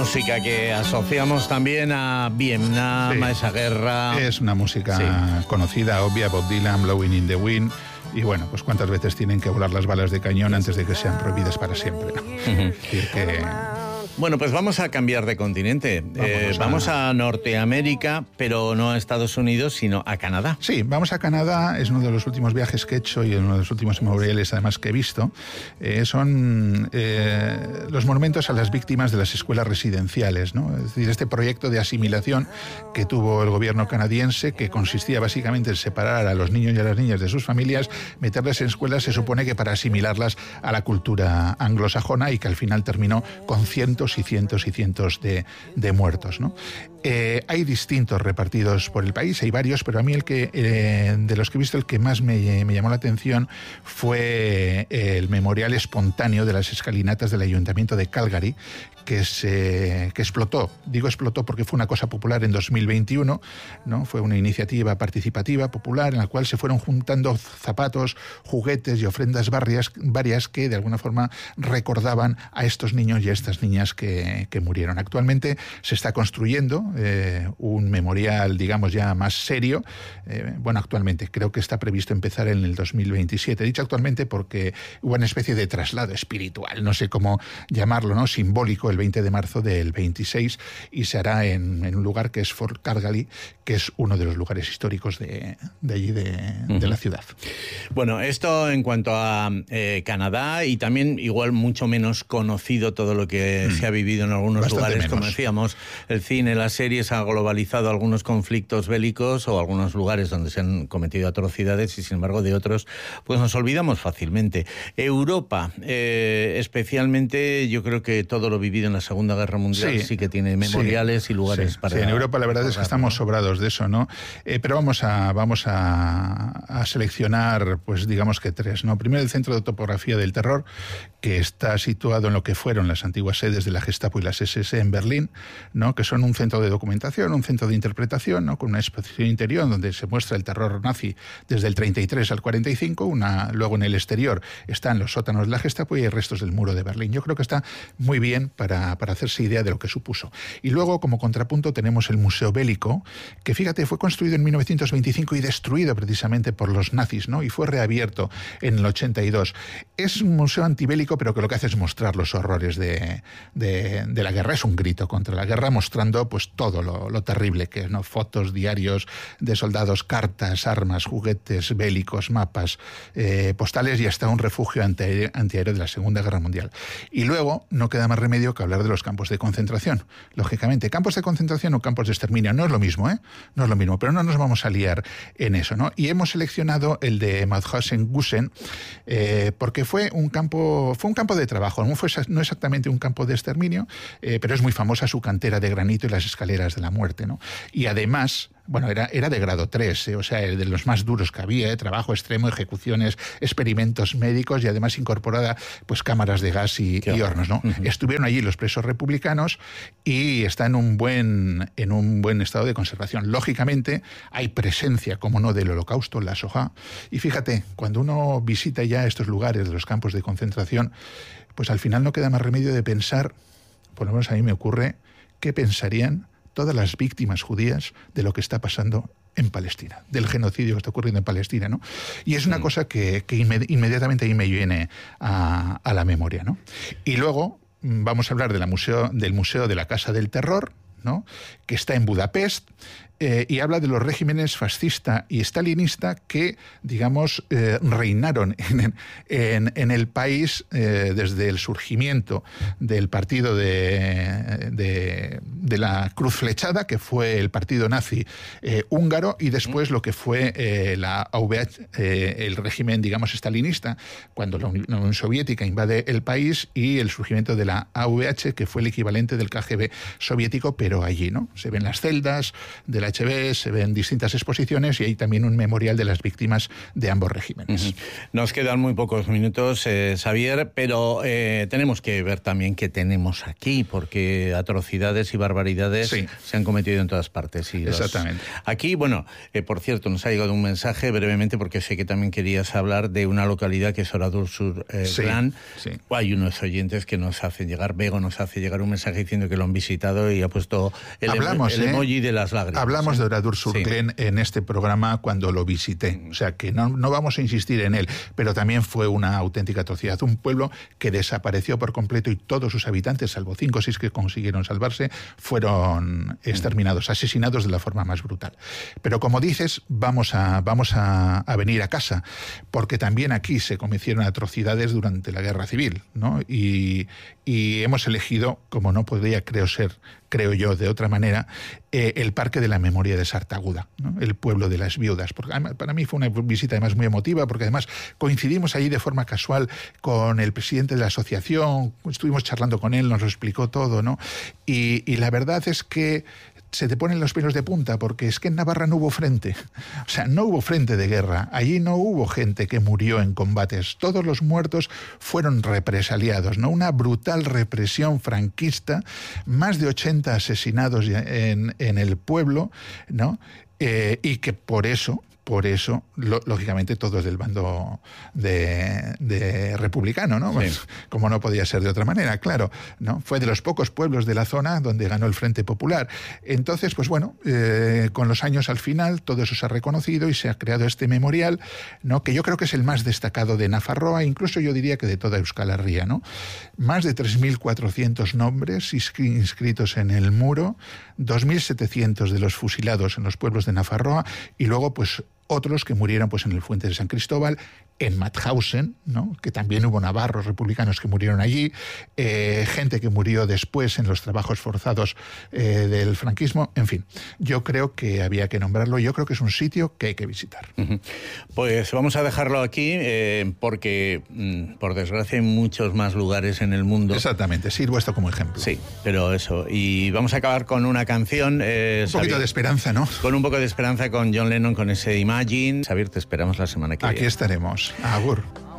música que asociamos también a Vietnam, sí, a esa guerra. Es una música conocida, obvia, Bob Dylan, Blowing in the Wind. Y bueno, pues cuántas veces tienen que volar las balas de cañón antes de que sean prohibidas para siempre, ¿no? Es decir, que... Bueno, pues vamos a cambiar de continente. Vamos a Norteamérica, pero no a Estados Unidos, sino a Canadá. Sí, vamos a Canadá. Es uno de los últimos viajes que he hecho y uno de los últimos memoriales, además, que he visto. Son los monumentos a las víctimas de las escuelas residenciales, ¿no? Es decir, este proyecto de asimilación que tuvo el gobierno canadiense, que consistía básicamente en separar a los niños y a las niñas de sus familias, meterles en escuelas, se supone que para asimilarlas a la cultura anglosajona, y que al final terminó con cientos y cientos y cientos de muertos, ¿no? Hay distintos repartidos por el país, hay varios, pero a mí de los que he visto, el que más me llamó la atención fue el memorial espontáneo de las escalinatas del Ayuntamiento de Calgary, que explotó. Digo explotó porque fue una cosa popular en 2021, ¿no? Fue una iniciativa participativa, popular, en la cual se fueron juntando zapatos, juguetes y ofrendas varias que de alguna forma recordaban a estos niños y a estas niñas que murieron. Actualmente se está construyendo un memorial, digamos, ya más serio. Actualmente creo que está previsto empezar en el 2027. He dicho actualmente porque hubo una especie de traslado espiritual, no sé cómo llamarlo, ¿no? Simbólico, el 20 de marzo del 26, y se hará en un lugar que es Fort Calgary, que es uno de los lugares históricos de allí, de la ciudad. Bueno, esto en cuanto a Canadá, y también igual mucho menos conocido todo lo que se ha vivido en algunos lugares, menos. Como decíamos, el cine, las series ha globalizado algunos conflictos bélicos o algunos lugares donde se han cometido atrocidades, y sin embargo de otros pues nos olvidamos fácilmente. Europa, especialmente, yo creo que todo lo vivido en la Segunda Guerra Mundial sí que tiene memoriales y lugares para... Sí, en Europa la verdad es que estamos sobrados de eso, ¿no? Pero vamos a seleccionar, pues digamos que tres, ¿no? Primero, el Centro de Topografía del Terror, que está situado en lo que fueron las antiguas sedes de la Gestapo y las SS en Berlín, ¿no? Que son un centro de documentación, un centro de interpretación, ¿no? Con una exposición interior donde se muestra el terror nazi desde el 33 al 45, luego en el exterior están los sótanos de la Gestapo y hay restos del muro de Berlín. Yo creo que está muy bien para hacerse idea de lo que supuso. Y luego, como contrapunto, tenemos el Museo Bélico, que fíjate, fue construido en 1925 y destruido precisamente por los nazis, ¿no? Y fue reabierto en el 82. Es un museo antibélico, pero que lo que hace es mostrar los horrores de la guerra. Es un grito contra la guerra, mostrando pues todo lo terrible que es, ¿no? Fotos, diarios de soldados, cartas, armas, juguetes bélicos, mapas, postales y hasta un refugio antiaéreo de la Segunda Guerra Mundial. Y luego no queda más remedio que hablar de los campos de concentración. Lógicamente, campos de concentración o campos de exterminio no es lo mismo, ¿eh? No es lo mismo, pero no nos vamos a liar en eso, ¿no? Y hemos seleccionado el de Mauthausen-Gusen porque fue un campo de trabajo, no exactamente un campo de exterminio, pero es muy famosa su cantera de granito y las escaleras de la muerte, ¿no? Y además, bueno, era de grado 3, o sea, de los más duros que había, trabajo extremo, ejecuciones, experimentos médicos y además incorporada pues cámaras de gas y hornos, ¿no? Uh-huh. Estuvieron allí los presos republicanos y está en un buen estado de conservación. Lógicamente hay presencia, como no, del Holocausto, la Shoah, y fíjate, cuando uno visita ya estos lugares de los campos de concentración, pues al final no queda más remedio de pensar, por lo menos a mí me ocurre, ¿qué pensarían todas las víctimas judías de lo que está pasando en Palestina, del genocidio que está ocurriendo en Palestina, ¿no? Y es una cosa que inmediatamente ahí me viene a la memoria, ¿no? Y luego vamos a hablar del Museo de la Casa del Terror, ¿no? Que está en Budapest, y habla de los regímenes fascista y stalinista que, digamos, reinaron en el país desde el surgimiento del partido de la Cruz Flechada, que fue el partido nazi húngaro, y después lo que fue la AVH, el régimen, digamos, stalinista, cuando la Unión Soviética invade el país, y el surgimiento de la AVH, que fue el equivalente del KGB soviético, pero allí, ¿no? Se ven las celdas de la KGB, se ven distintas exposiciones y hay también un memorial de las víctimas de ambos regímenes. Nos quedan muy pocos minutos, Xavier, pero tenemos que ver también qué tenemos aquí, porque atrocidades y barbaridades se han cometido en todas partes. Y exactamente. Aquí, bueno, por cierto, nos ha llegado un mensaje brevemente, porque sé que también querías hablar de una localidad que es Oradour sur Glane. Hay unos oyentes que nos hacen llegar, Bego nos hace llegar un mensaje diciendo que lo han visitado y ha puesto el emoji de las lágrimas. Hablamos de Oradour sur Glane en este programa cuando lo visité, o sea que no vamos a insistir en él, pero también fue una auténtica atrocidad. Un pueblo que desapareció por completo y todos sus habitantes, salvo 5 o 6 que consiguieron salvarse, fueron exterminados, asesinados de la forma más brutal. Pero como dices, vamos a venir a casa, porque también aquí se cometieron atrocidades durante la Guerra Civil, ¿no? Y hemos elegido, como no podría creo yo de otra manera, el Parque de la Memoria de Sartaguda, ¿no? El pueblo de las viudas. Porque para mí fue una visita además muy emotiva, porque además coincidimos allí de forma casual con el presidente de la asociación, estuvimos charlando con él, nos lo explicó todo, ¿no? Y la verdad es que se te ponen los pelos de punta, porque es que en Navarra no hubo frente. O sea, no hubo frente de guerra. Allí no hubo gente que murió en combates. Todos los muertos fueron represaliados, ¿no? Una brutal represión franquista, más de 80 asesinados en el pueblo, ¿no? Y que por eso, lógicamente, todos del bando de republicano, ¿no? Pues, como no podía ser de otra manera, claro, ¿no? Fue de los pocos pueblos de la zona donde ganó el Frente Popular. Entonces, pues bueno, con los años al final todo eso se ha reconocido y se ha creado este memorial, ¿no? Que yo creo que es el más destacado de Nafarroa, incluso yo diría que de toda Euskal Herria, ¿no? Más de 3.400 nombres inscritos en el muro, 2.700 de los fusilados en los pueblos de Nafarroa y luego, pues, otros que murieron pues en el Fuente de San Cristóbal, en Mauthausen, ¿no? Que también hubo navarros republicanos que murieron allí, gente que murió después en los trabajos forzados del franquismo, en fin. Yo creo que había que nombrarlo, yo creo que es un sitio que hay que visitar. Pues vamos a dejarlo aquí, porque por desgracia hay muchos más lugares en el mundo. Exactamente, sirvo esto como ejemplo. Sí, pero eso. Y vamos a acabar con una canción. Un poquito de esperanza, ¿no? Con un poco de esperanza, con John Lennon, con ese Imagine. Xavier, te esperamos la semana que viene. Aquí estaremos. Agur.